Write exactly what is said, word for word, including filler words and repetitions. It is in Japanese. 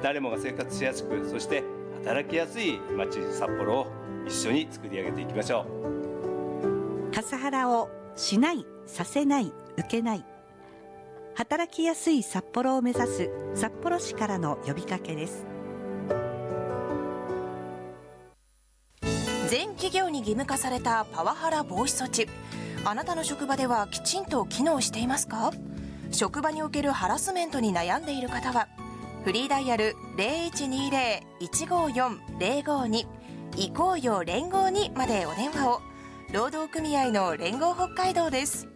誰もが生活しやすく、そして働きやすい街札幌を一緒に作り上げていきましょう。カスハラをしない、させない、受けない、働きやすい札幌を目指す札幌市からの呼びかけです。 全企業に義務化されたパワハラ防止措置、あなたの職場ではきちんと機能していますか？職場におけるハラスメントに悩んでいる方はフリーダイヤル ゼロいちにゼロ いちごよん ゼロごに 行こうよ連合にまでお電話を。労働組合の連合北海道です。